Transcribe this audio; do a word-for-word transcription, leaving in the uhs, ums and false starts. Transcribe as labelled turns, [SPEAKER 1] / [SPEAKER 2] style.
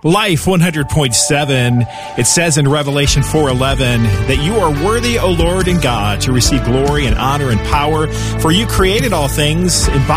[SPEAKER 1] Life one hundred point seven, it says in Revelation four eleven that you are worthy, O Lord and God, to receive glory and honor and power, for you created all things, and by